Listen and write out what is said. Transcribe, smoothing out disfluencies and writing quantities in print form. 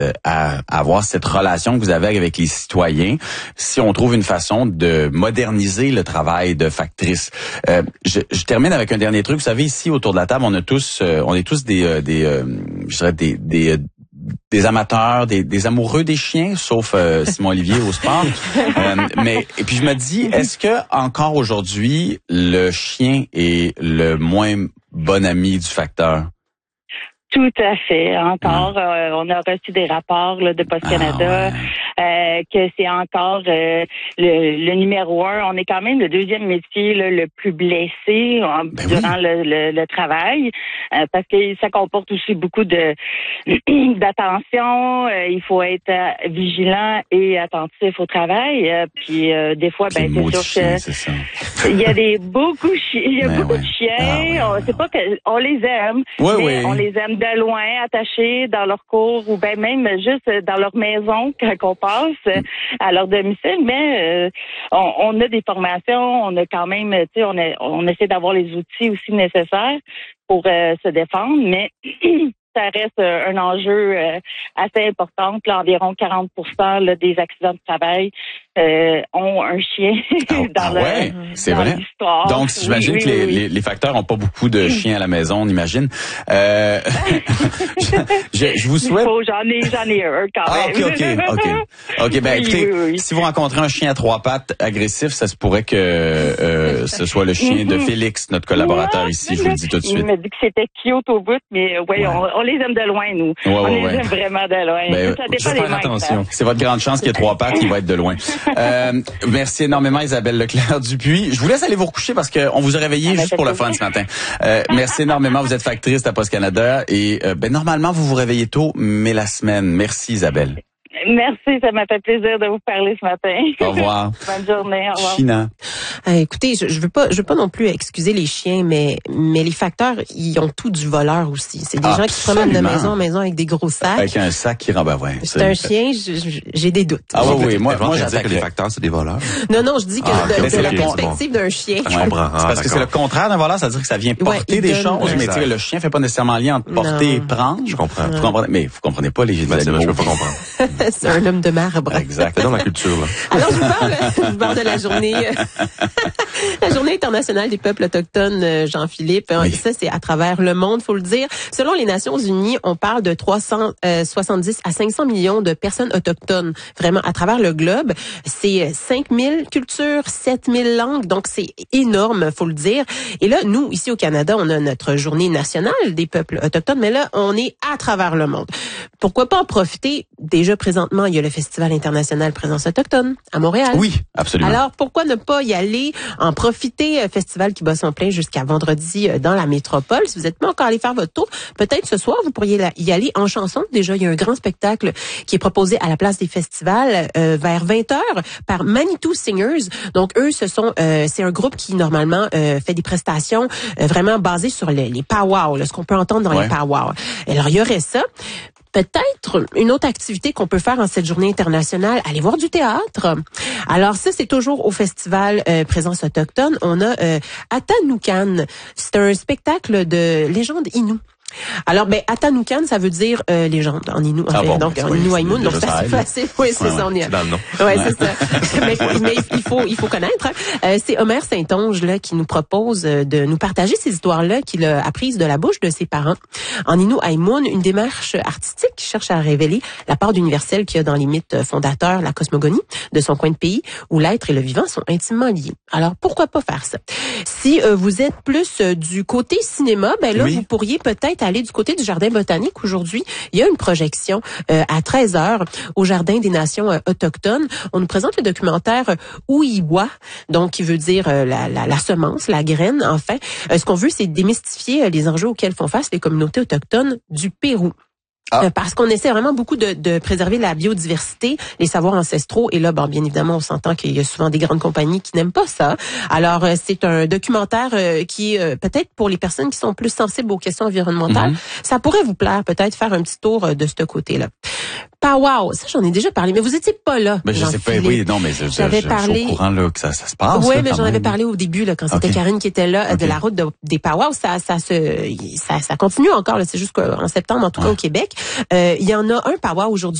à avoir cette relation que vous avez avec les citoyens si on trouve une façon de moderniser le travail de factrice. Je termine avec un dernier truc. Vous savez, ici, autour de la table, on est tous des amateurs, des amoureux des chiens, sauf Simon Olivier au sport. Et puis je me dis, est-ce que encore aujourd'hui, le chien est le moins bon ami du facteur? Tout à fait. Encore, on a reçu des rapports là, de Poste Canada que c'est encore le numéro 1. On est quand même le deuxième métier là, le plus blessé durant le travail parce que ça comporte aussi beaucoup d'attention. Il faut être vigilant et attentif au travail. Puis des fois, c'est sûr que il y a beaucoup de chiens. C'est pas qu'on les aime, mais on les aime de loin, attachés dans leur cour ou ben même juste dans leur maison quand on passe à leur domicile. Mais on a des formations, on a quand même, tu sais, on essaie d'avoir les outils aussi nécessaires pour se défendre, mais ça reste un enjeu assez important. Là, environ 40% là, des accidents de travail ont un chien dans l'histoire. Donc, j'imagine que les facteurs ont pas beaucoup de chiens à la maison, on imagine. Je vous souhaite... J'en ai un quand même. OK. Ben, écoutez, si vous rencontrez un chien à 3 pattes agressif, ça se pourrait que ce soit le chien de Félix, notre collaborateur ici, je vous le dis tout de suite. Il m'a dit que c'était cute au bout, mais on les aime de loin, nous. On les aime vraiment de loin. Ben, ça dépend des mains. C'est votre grande chance qu'il y ait 3 pattes, il va être de loin. Merci énormément, Isabelle Leclerc-Dupuis. Je vous laisse aller vous recoucher parce qu'on vous a réveillé juste pour le fun ce matin. Merci énormément. Vous êtes factrice à Poste Canada et normalement, vous vous réveillez tôt, mais la semaine. Merci, Isabelle. Merci, ça m'a fait plaisir de vous parler ce matin. Au revoir. Bonne journée, au revoir. China. Écoutez, je veux pas non plus excuser les chiens, mais les facteurs, ils ont tout du voleur aussi. C'est des gens qui se promènent de maison en maison avec des gros sacs. Avec un sac qui rend, c'est un chien, j'ai des doutes. Ah oui, moi j'attaque que les facteurs, c'est des voleurs. Non, je dis que de la perspective d'un chien. Je comprends. C'est parce que c'est le contraire d'un voleur, c'est-à-dire que ça vient porter des choses, mais le chien fait pas nécessairement lien entre porter et prendre. Je comprends. Vous comprenez, mais vous comprenez pas les animaux. Je peux pas comprendre. C'est un homme de marbre. Exact. C'est dans la culture, là. Alors, je vous parle de la journée, la journée internationale des peuples autochtones, Jean-Philippe. Oui. Ça, c'est à travers le monde, faut le dire. Selon les Nations Unies, on parle de 370 à 500 millions de personnes autochtones, vraiment, à travers le globe. C'est 5000 cultures, 7000 langues, donc c'est énorme, faut le dire. Et là, nous, ici au Canada, on a notre journée nationale des peuples autochtones, mais là, on est à travers le monde. Pourquoi pas en profiter? Déjà, présentement, il y a le Festival international Présence autochtone à Montréal. Oui, absolument. Alors, pourquoi ne pas y aller, en profiter, festival qui bat son plein jusqu'à vendredi dans la métropole. Si vous n'êtes pas encore allé faire votre tour, peut-être ce soir, vous pourriez y aller en chanson. Déjà, il y a un grand spectacle qui est proposé à la place des festivals vers 20h par Manitou Singers. Donc, eux, c'est un groupe qui, normalement, fait des prestations vraiment basées sur les powwows, ce qu'on peut entendre dans les powwows. Alors, il y aurait ça. Peut-être une autre activité qu'on peut faire en cette journée internationale, aller voir du théâtre. Alors ça, c'est toujours au festival Présence autochtone. On a Atanukan. C'est un spectacle de légende Innu. Alors, Atanukan, ça veut dire légende en Innu. Donc, en Innu Aïmoun, donc c'est assez facile. Oui, c'est ça. C'est dans le nom. Oui, c'est ça. mais il faut connaître. C'est Omer Saint-Onge là qui nous propose de nous partager ces histoires-là qu'il a apprises de la bouche de ses parents. En Innu Aïmoun, une démarche artistique qui cherche à révéler la part d'universel qu'il y a dans les mythes fondateurs, la cosmogonie de son coin de pays, où l'être et le vivant sont intimement liés. Alors, pourquoi pas faire ça? Si vous êtes plus du côté cinéma, vous pourriez peut-être aller du côté du Jardin botanique aujourd'hui. Il y a une projection à 13h au Jardin des Nations autochtones. On nous présente le documentaire Ouiwa, donc qui veut dire la semence, la graine, enfin. Ce qu'on veut, c'est démystifier les enjeux auxquels font face les communautés autochtones du Pérou. Parce qu'on essaie vraiment beaucoup de préserver la biodiversité, les savoirs ancestraux. Et là, bien évidemment, on s'entend qu'il y a souvent des grandes compagnies qui n'aiment pas ça. Alors, c'est un documentaire qui, peut-être pour les personnes qui sont plus sensibles aux questions environnementales, ça pourrait vous plaire, peut-être faire un petit tour de ce côté-là. Powwow, ça j'en ai déjà parlé, mais vous étiez pas là. Ben je sais pas, oui, non, mais j'avais parlé. Je suis au courant là que ça se passe. Oui, mais j'en avais parlé au début là, quand c'était Karine qui était là, de la route des Powwows. Ça continue encore. C'est juste qu'en septembre, en tout cas au Québec, il y en a un powwow aujourd'hui.